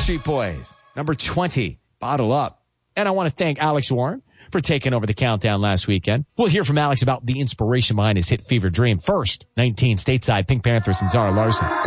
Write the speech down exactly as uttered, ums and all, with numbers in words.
Backstreet Boys, number twenty, Bottle Up. And I want to thank Alex Warren for taking over the countdown last weekend. We'll hear from Alex about the inspiration behind his hit Fever Dream. First, nineteen, stateside, Pink Panthers and Zara Larson.